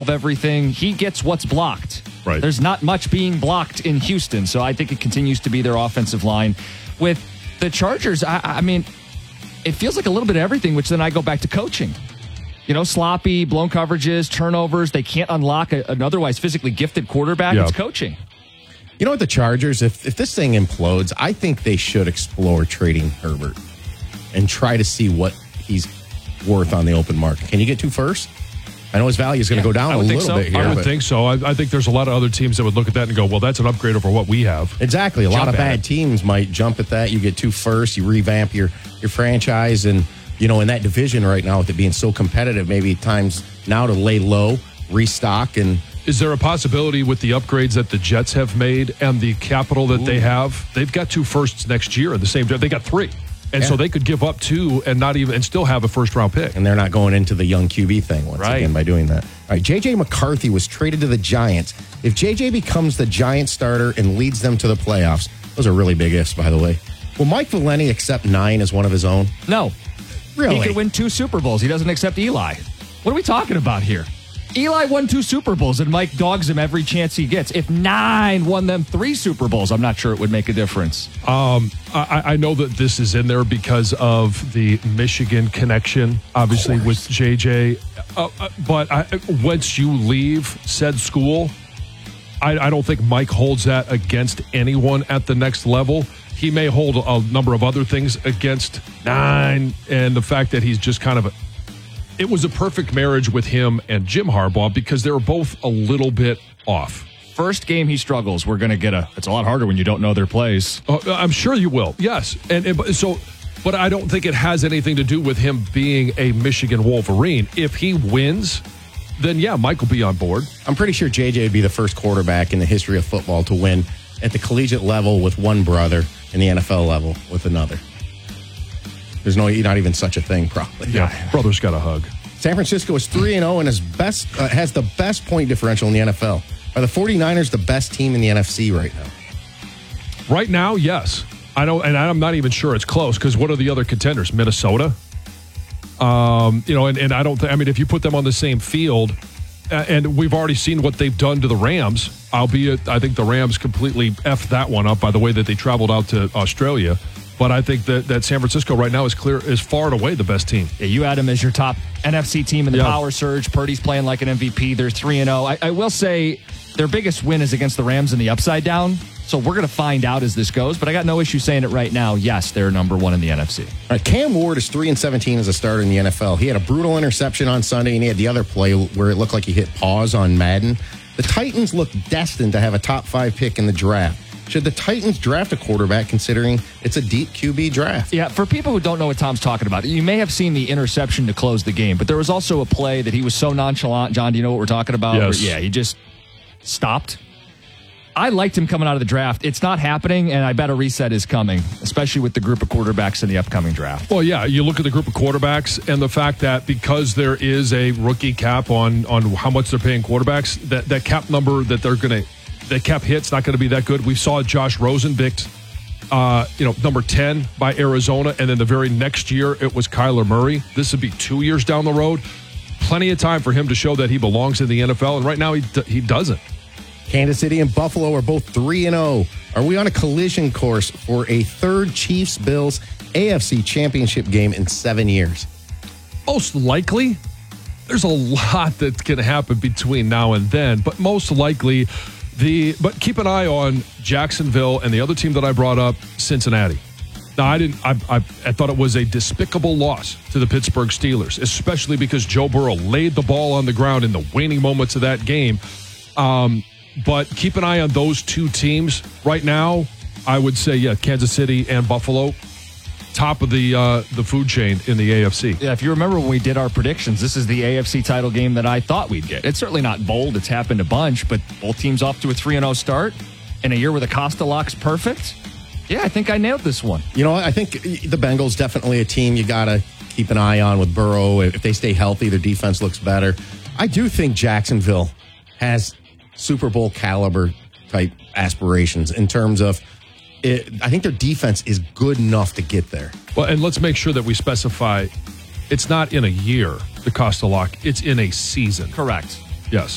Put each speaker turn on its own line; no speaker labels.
of everything. He gets what's blocked.
Right.
There's not much being blocked in Houston, so I think it continues to be their offensive line. With the Chargers, I mean, it feels like a little bit of everything, which then I go back to coaching. Sloppy, blown coverages, turnovers. They can't unlock an otherwise physically gifted quarterback.
Yeah.
It's coaching.
You know what, the Chargers, if this thing implodes, I think they should explore trading Herbert and try to see what he's worth on the open market. Can you get 2 firsts? I know his value is going to go down a little bit here.
I would think so. I think there's a lot of other teams that would look at that and go, well, that's an upgrade over what we have.
Exactly. A lot of bad teams might jump at that. You get 2 firsts, you revamp your franchise, and in that division right now with it being so competitive, maybe times now to lay low, restock, and
is there a possibility with the upgrades that the Jets have made and the capital that they have? They've got 2 firsts next year in the same draft. They got 3. And so they could give up 2 and still have a first-round pick.
And they're not going into the young QB thing once again by doing that. All right, J.J. McCarthy was traded to the Giants. If J.J. becomes the Giants starter and leads them to the playoffs, those are really big ifs, by the way. Will Mike Valeni accept 9 as one of his own?
No.
Really?
He could win 2 Super Bowls. He doesn't accept Eli. What are we talking about here? Eli won 2 Super Bowls, and Mike dogs him every chance he gets. If 9 won them 3 Super Bowls, I'm not sure it would make a difference.
I know that this is in there because of the Michigan connection, obviously, with JJ. But once you leave said school, I don't think Mike holds that against anyone at the next level. He may hold a number of other things against 9, and the fact that he's just kind of it was a perfect marriage with him and Jim Harbaugh because they were both a little bit off.
First game he struggles, we're going to get it's a lot harder when you don't know their plays.
I'm sure you will, yes. But I don't think it has anything to do with him being a Michigan Wolverine. If he wins, then yeah, Mike will be on board.
I'm pretty sure JJ would be the first quarterback in the history of football to win at the collegiate level with one brother and the NFL level with another. There's not even such a thing, probably.
Yeah, brother's got a hug.
San Francisco is 3-0 and has the best point differential in the NFL. Are the 49ers the best team in the NFC right now?
Right now, yes. I know, and I'm not even sure it's close because what are the other contenders? Minnesota? And I don't think, if you put them on the same field, and we've already seen what they've done to the Rams, albeit I think the Rams completely effed that one up by the way that they traveled out to Australia. But I think that San Francisco right now is far and away the best team.
Yeah, you had them as your top NFC team in the power surge. Purdy's playing like an MVP. They're 3-0. I will say their biggest win is against the Rams in the upside down. So we're going to find out as this goes. But I got no issue saying it right now. Yes, they're number 1 in the NFC.
All right, Cam Ward is 3-17 as a starter in the NFL. He had a brutal interception on Sunday, and he had the other play where it looked like he hit pause on Madden. The Titans look destined to have a top 5 pick in the draft. Should the Titans draft a quarterback considering it's a deep QB draft?
Yeah, for people who don't know what Tom's talking about, you may have seen the interception to close the game, but there was also a play that he was so nonchalant. John, do you know what we're talking about?
Yes.
Where, he just stopped. I liked him coming out of the draft. It's not happening, and I bet a reset is coming, especially with the group of quarterbacks in the upcoming draft.
Well, yeah, you look at the group of quarterbacks and the fact that because there is a rookie cap on how much they're paying quarterbacks, that cap number that the cap hit's not going to be that good. We saw Josh Rosen picked, number 10 by Arizona, and then the very next year it was Kyler Murray. This would be 2 years down the road. Plenty of time for him to show that he belongs in the NFL, and right now he doesn't.
Kansas City and Buffalo are both 3-0. Are we on a collision course for a third Chiefs-Bills AFC championship game in 7 years?
Most likely. There's a lot that can happen between now and then, but most likely but keep an eye on Jacksonville and the other team that I brought up, Cincinnati. Now, I thought it was a despicable loss to the Pittsburgh Steelers, especially because Joe Burrow laid the ball on the ground in the waning moments of that game. But keep an eye on those 2 teams. Right now, I would say, Kansas City and Buffalo, top of the food chain in the AFC.
Yeah, if you remember when we did our predictions, this is the AFC title game that I thought we'd get. It's certainly not bold. It's happened a bunch, but both teams off to a 3-0 start in a year where the Costa lock's perfect. Yeah, I think I nailed this one.
You know, I think the Bengals definitely a team you got to keep an eye on with Burrow. If they stay healthy, their defense looks better. I do think Jacksonville has Super Bowl caliber type aspirations in terms of I think their defense is good enough to get there.
Well, and let's make sure that we specify it's not in a year, the Costa lock. It's in a season.
Correct.